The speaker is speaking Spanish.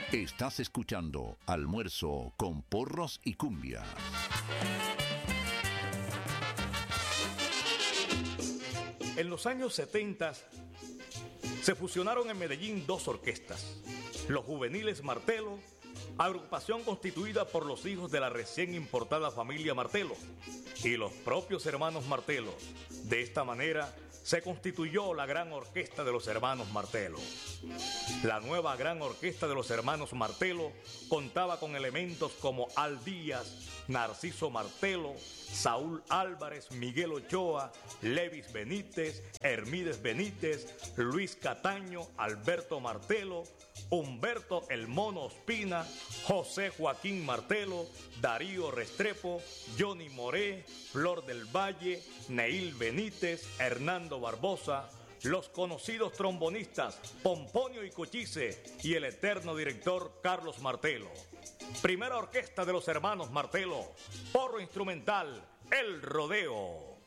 Estás escuchando Almuerzo con Porros y Cumbia. En los años 70 se fusionaron en Medellín dos orquestas. Los Juveniles Martelo, agrupación constituida por los hijos de la recién importada familia Martelo, y los propios hermanos Martelo. De esta manera se constituyó la Gran Orquesta de los Hermanos Martelo. La nueva Gran Orquesta de los Hermanos Martelo contaba con elementos como Al Díaz, Narciso Martelo, Saúl Álvarez, Miguel Ochoa, Levis Benítez, Hermídez Benítez, Luis Cataño, Alberto Martelo, Humberto El Mono Ospina, José Joaquín Martelo, Darío Restrepo, Johnny Moré, Flor del Valle, Neil Benítez, Hernando Barbosa, los conocidos trombonistas Pomponio y Cochise y el eterno director Carlos Martelo. Primera orquesta de los hermanos Martelo, porro instrumental, El Rodeo.